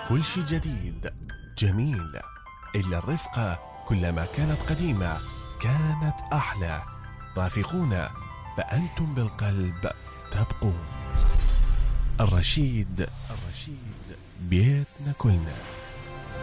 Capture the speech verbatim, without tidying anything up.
كل شي جديد جميل، إلا الرفقة كلما كانت قديمة كانت أحلى. رافقونا فأنتم بالقلب تبقون. الرشيد، الرشيد بيتنا كلنا.